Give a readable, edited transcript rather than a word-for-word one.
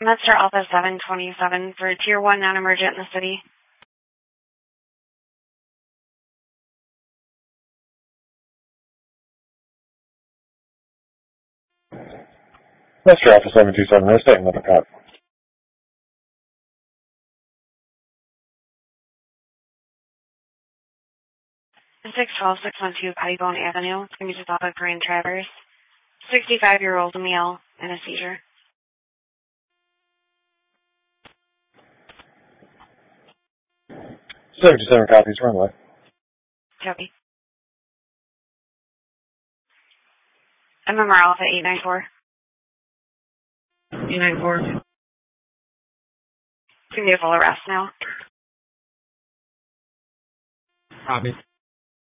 Mr. Alpha 727 for Tier 1 non-emergent in the city. Mr. Alpha 727, they're staying with the cop. 612-612 Pettibone Avenue. It's going to be just off of Grand Traverse. 65-year-old male in a seizure. 77 copies, runway. Copy. MMR Alpha 894. 894. It's going to be a full arrest now. Copy.